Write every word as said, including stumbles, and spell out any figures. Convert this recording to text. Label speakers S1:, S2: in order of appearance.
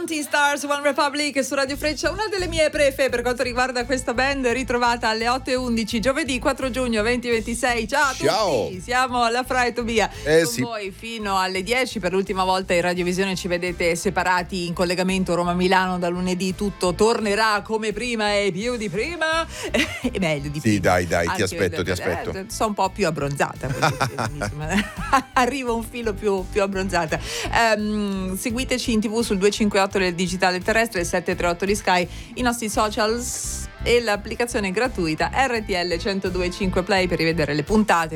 S1: Counting Stars, One Republic su Radio Freccia, una delle mie prefe per quanto riguarda questa band, ritrovata alle otto e undici giovedì quattro giugno duemilaventisei. Ciao a
S2: Ciao.
S1: tutti, siamo alla Fra e Tobia
S2: eh,
S1: con
S2: sì.
S1: voi fino alle dieci. Per l'ultima volta in radiovisione ci vedete separati in collegamento Roma-Milano. Da lunedì tutto tornerà come prima e più di prima e meglio di
S2: sì,
S1: prima.
S2: dai dai
S1: Anche
S2: ti aspetto
S1: eh,
S2: ti aspetto
S1: eh, sono un po' più abbronzata arrivo un filo più, più abbronzata. Um, seguiteci in tv sul duecentocinquantotto del digitale terrestre, il sette tre otto di Sky, i nostri socials e l'applicazione gratuita R T L centodue e cinque Play per rivedere le puntate,